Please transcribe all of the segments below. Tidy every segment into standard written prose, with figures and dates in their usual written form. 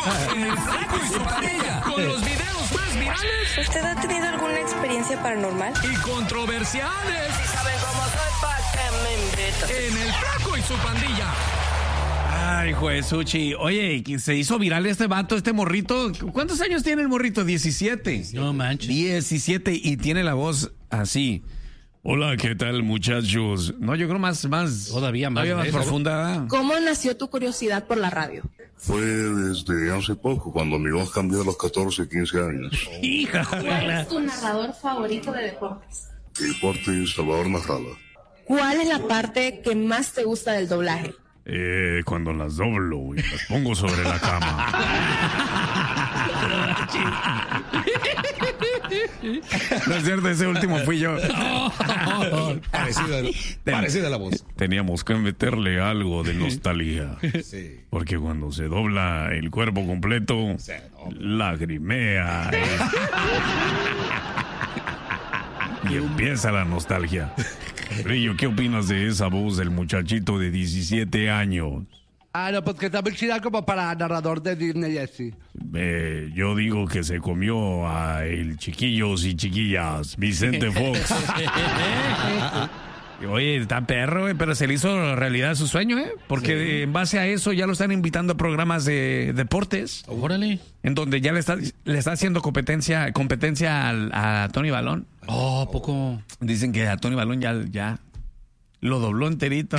El Flaco y su Pandilla, con los videos más virales. ¿Usted ha tenido alguna experiencia paranormal? Y controversiales. Si saben cómo soy, ¿pa' qué me invitan? En El Flaco y su Pandilla. Ay, Juesuchi. Oye, se hizo viral este vato, este morrito. ¿Cuántos años tiene el morrito? 17. No manches. 17 y tiene la voz así. Hola, ¿qué tal, muchachos? No, yo creo más Todavía más profunda. ¿Cómo nació tu curiosidad por la radio? Fue desde hace poco, cuando mi voz cambió a los 14, 15 años. Hija. ¿Cuál es tu narrador favorito de deportes? Deporte Salvador Narrada. ¿Cuál es la parte que más te gusta del doblaje? Cuando las doblo y las pongo sobre la cama. No es cierto, ese último fui yo. Parecida a la voz. Teníamos que meterle algo de nostalgia. Sí. Porque cuando se dobla el cuerpo completo, lagrimea. Y empieza la nostalgia. Rillo, ¿qué opinas de esa voz del muchachito de 17 años? No, pues que está muy chida como para narrador de Disney y así. Yo digo que se comió a el chiquillos y chiquillas, Vicente Fox. Oye, está perro, pero se le hizo realidad su sueño, porque en base a eso ya lo están invitando a programas de deportes. Órale. En donde ya le está haciendo competencia a Tony Balón. Oh, poco. Dicen que a Tony Balón ya lo dobló enterito.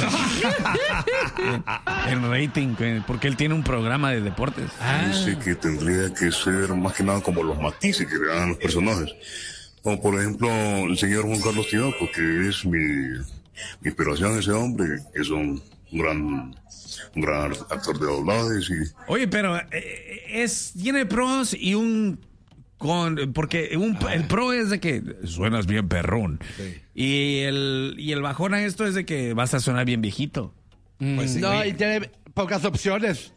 En rating, porque él tiene un programa de deportes. Dice que tendría que ser más que nada como los matices que le dan a los personajes. Como por ejemplo el señor Juan Carlos Tinoco, que es mi inspiración, ese hombre, que es un gran actor de doblajes. Oye, pero tiene pros y porque el pro es de que suenas bien perrón. Sí. Y el bajón a esto es de que vas a sonar bien viejito. Pues sí, no, y tiene pocas opciones.